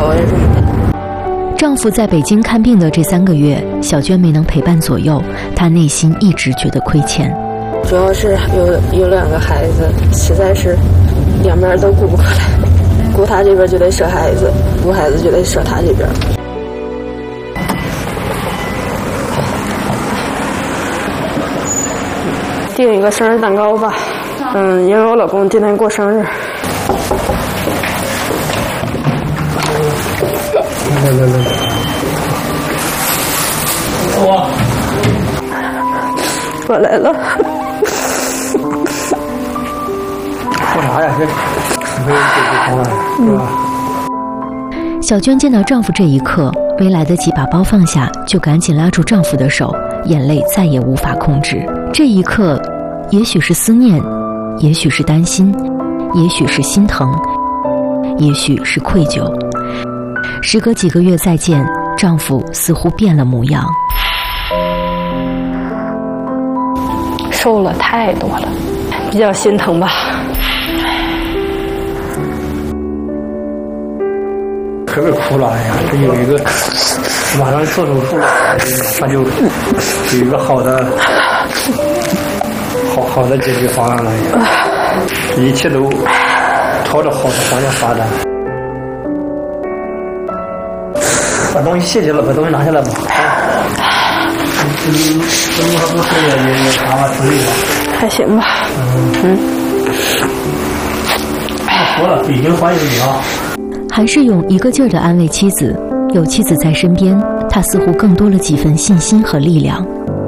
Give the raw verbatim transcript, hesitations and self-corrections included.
呀什么的。 丈夫在北京看病的这三个月，小娟没能陪伴左右，她内心一直觉得亏欠。 主要是有有两个孩子，实在是两边都顾不过来，顾他这边就得舍孩子，顾孩子就得舍他这边。订一个生日蛋糕吧，嗯，因为我老公今天过生日。 来来来，我我来了。 说啥呀？这没有解决方案是吧？ 小娟见到丈夫这一刻，没来得及把包放下，就赶紧拉住丈夫的手，眼泪再也无法控制。这一刻，也许是思念，也许是担心，也许是心疼，也许是愧疚。时隔几个月再见，丈夫似乎变了模样， 瘦了太多了，比较心疼吧。 特别苦了，哎呀，这有一个马上做手术了，他就有一个好的、好好的解决方案了呀，一切都朝着好的方向发展。把东西卸下了，把东西拿下来吧。你你还不是也也也查了处理吧？ 还行吧。嗯嗯。 我说了，北京欢迎你啊！ 韩世勇一个劲儿地安慰妻子，有妻子在身边，他似乎更多了几分信心和力量。